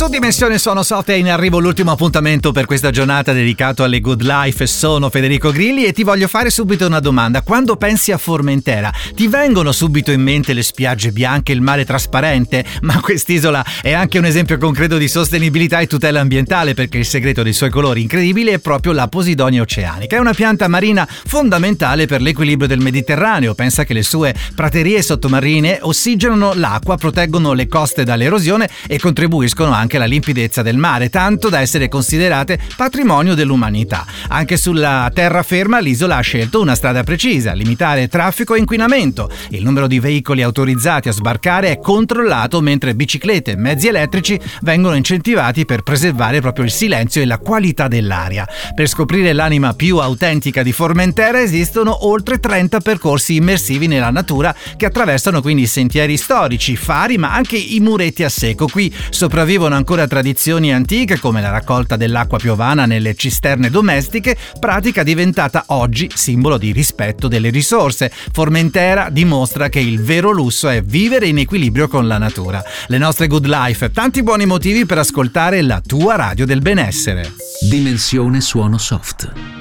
Su Dimensione Suono Soft è in arrivo l'ultimo appuntamento per questa giornata dedicato alle good life. Sono Federico Grilli e ti voglio fare subito una domanda. Quando pensi a Formentera, ti vengono subito in mente le spiagge bianche e il mare trasparente? Ma quest'isola è anche un esempio concreto di sostenibilità e tutela ambientale, perché il segreto dei suoi colori incredibili è proprio la Posidonia oceanica. È una pianta marina fondamentale per l'equilibrio del Mediterraneo. Pensa che le sue praterie sottomarine ossigenano l'acqua, proteggono le coste dall'erosione e contribuiscono anche alla limpidezza del mare, tanto da essere considerate patrimonio dell'umanità. Anche sulla terraferma l'isola ha scelto una strada precisa: limitare traffico e inquinamento. Il numero di veicoli autorizzati a sbarcare è controllato, mentre biciclette e mezzi elettrici vengono incentivati per preservare proprio il silenzio e la qualità dell'aria. Per scoprire l'anima più autentica di Formentera esistono oltre 30 percorsi immersivi nella natura che attraversano quindi sentieri storici, fari, ma anche i muretti a secco. Qui sopravvivono ancora tradizioni antiche come la raccolta dell'acqua piovana nelle cisterne domestiche, pratica diventata oggi simbolo di rispetto delle risorse. Formentera dimostra che il vero lusso è vivere in equilibrio con la natura. Le nostre good life, tanti buoni motivi per ascoltare la tua radio del benessere. Dimensione Suono Soft.